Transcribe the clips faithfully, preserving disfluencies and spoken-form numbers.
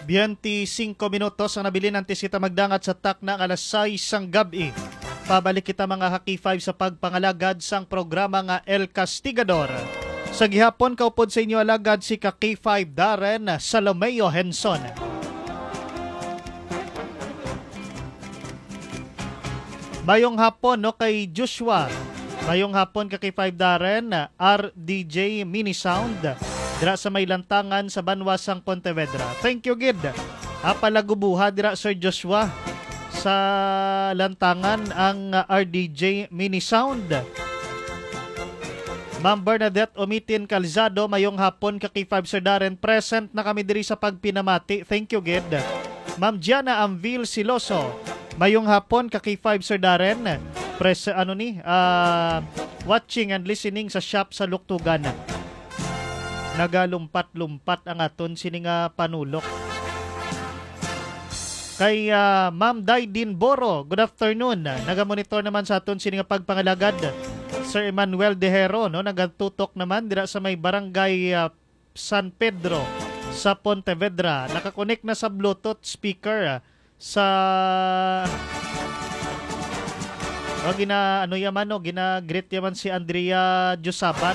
twenty-five minutos ang nabili ng tisita magdangat sa tak na alas sais ang gabi. Pabalik kita mga Haki five sa pagpangalagad sang programa nga El Castigador. Sa gihapon kaupod sa inyo alagad si Kaki five Darren Salomeo Henson. Mayong hapon no kay Joshua. Mayong hapon Kaki five Darren R D J Mini Sound. Dira sa may lantangan sa Banwasang Pontevedra. Thank you, Gid. Apalagubuha dira Sir Joshua sa lantangan ang uh, R D J Mini Sound. Ma'am Bernadette Omitin Calzado, mayong hapon Kaki five Sir Darren. Present na kami diri sa pagpinamati. Thank you, Gid. Ma'am Gianna Amvil Siloso, mayong hapon Kaki five Sir Darren. Press ano ni uh, watching and listening sa shop sa Luktugan. Nagalumpat-lumpat ang aton sining uh, panulok. Kay uh, Ma'am Daidin Boro, good afternoon. Nagamonitor naman sa aton sining pagpangalagad. Sir Emmanuel Dejero, no, nagatutok naman dira sa may barangay uh, San Pedro sa Pontevedra. Nakakonek na sa Bluetooth speaker uh, sa o gina ano yaman no, gina greet yaman si Andrea Josaban.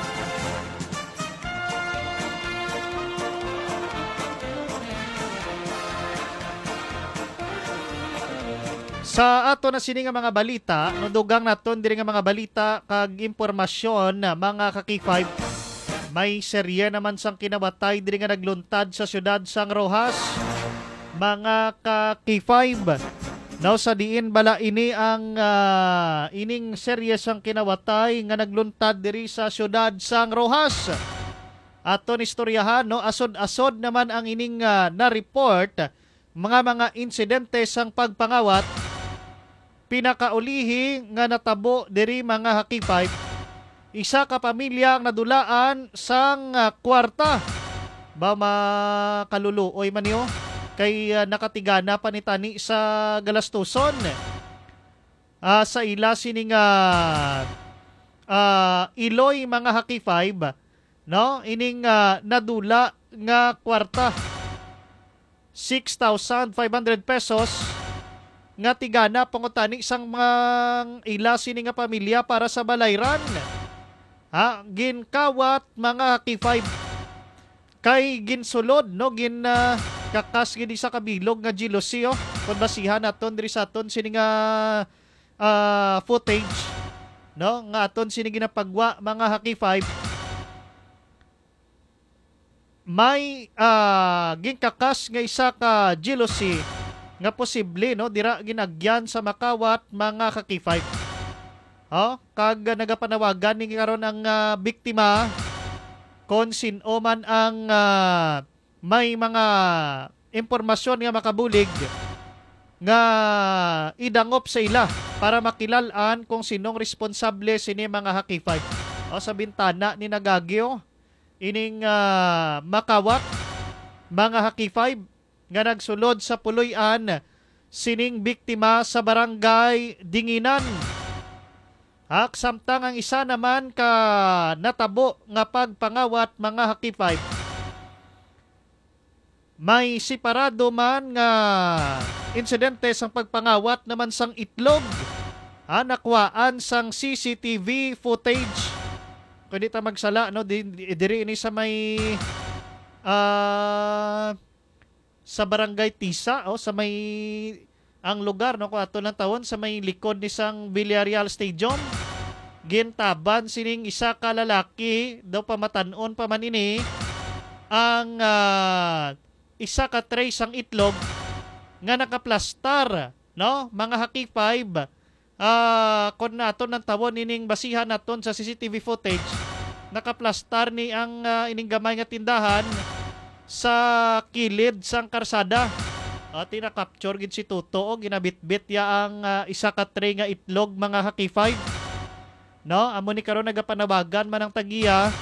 Sa ato na sini nga mga balita, no dugang naton diri nga mga balita kag impormasyon mga Kaki five. May serye naman sang kinawatay diri nga nagluntad sa siyudad sang Rojas. Mga Kaki five. Now sa diin bala ini ang uh, ining serye sang kinawatay nga nagluntad diri sa siyudad sang Rojas. Aton istoryahan no asod-asod naman ang ining uh, na-report mga mga insidente sang pagpangawat. Pinakaulihi nga natabo diri mga Haki five, isa ka pamilya ang nadulaan sang uh, kwarta. Ba makaluluoy man yo kay uh, nakatigana pa ni tani sa galastuson. Uh, sa ila sining uh, uh, iloy mga Haki five, no? Ining uh, nadula nga kwarta. six thousand five hundred pesos nga tigana pangutani sang mga ila sini nga pamilya para sa balayran. Ha, ginkawat mga Haki five kay ginsulod no gin uh, kakas gid sa kabilog nga jealousy oh. Kun basihan naton diri sa aton sini nga uh, footage no nga aton sini ginapagwa mga Haki five. May uh, ginkakas nga isa ka jealousy nga posible no dira ginagyan sa makawat mga Kaki five. Oh, kag nagapanawagan ni karon ang uh, biktima kon sin-o man ang uh, may mga impormasyon nga makabulig nga idangop sa ila para makilalan kung sinong responsable sini mga Haki five. O sa bintana ni Nagagyo ining uh, makawat mga Haki five nga nagsulod sa puloy-an sining biktima sa barangay Dinginan. Hak samtang ang isa naman ka natabo nga pagpangawat mga Haki five. May separado man nga insidente sang pagpangawat naman sang itlog. Ha, nakwaan sang C C T V footage. Kung di ta magsala no diri ini sa may ah uh, sa barangay Tisa o sa may ang lugar no ko ato ng tawon sa may likod ni sang Villarreal Stadium. Gintaban sining isa ka lalaki daw pamatanon pa man ini ang uh, isa ka tray sang itlog nga nakaplastar no mga Haki five. Uh, kon naton ng tawon ining basihan naton sa C C T V footage nakaplastar ni ang uh, ining gamay nga tindahan sa kilid sang karsada. At uh, ina-capture gid si Tuto o ginabitbit ya ang uh, isa ka tray nga itlog mga Haki five. No, amo ni karon nagapanawagan man ang tagiya